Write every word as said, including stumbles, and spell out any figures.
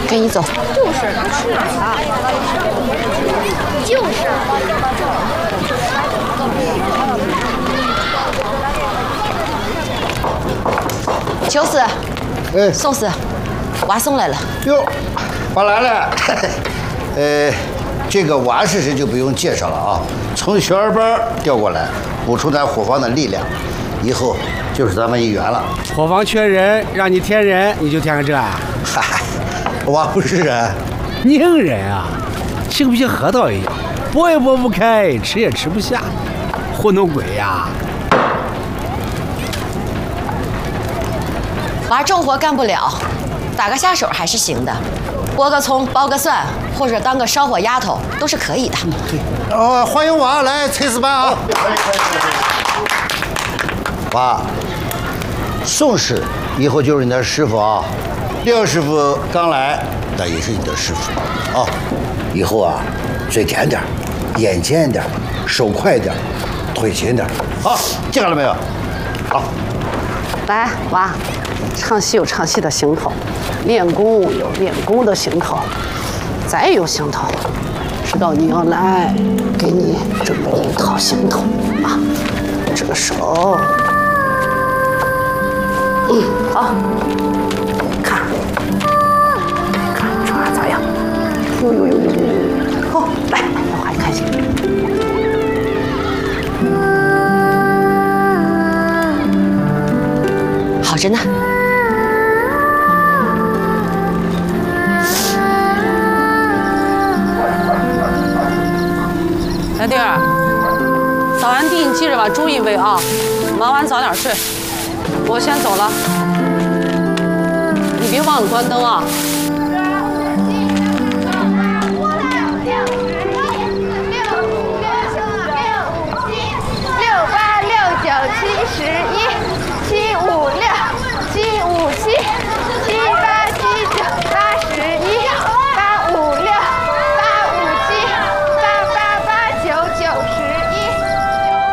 跟你走。 就是他吃啥？就是。 秋思， 哎， 宋思，娃送来了。 哟，娃来了。呃，这个娃是谁就不用介绍了啊，从学儿班调过来，补充咱伙房的力量，以后就是咱们一员了。 伙房缺人，让你填人，你就填个这啊？ 嗨，娃不是人， 拧人啊，性不像核桃一样，拨也拨不开，吃也吃不下，糊弄鬼呀！ 娃重活干不了，打个下手还是行的，剥个葱、剥个蒜，或者当个烧火丫头都是可以的。 对，哦，欢迎娃来炊事班啊！娃，宋氏以后就是你的师傅啊。廖师傅刚来，那也是你的师傅啊。以后啊，嘴甜点，眼尖点，手快点，腿勤点。好，记下了没有？好。 来，娃。唱戏有唱戏的行头，练功有练功的行头，再有行头，知道你要来，给你准备一套行头啊。这个手，嗯，好，看，看这样咋样？呦呦呦呦呦！好，来，让孩子看戏。 好着呢。 来弟儿，扫完地你记着把注意喂啊，忙完早点睡。我先走了，你别忘了关灯啊。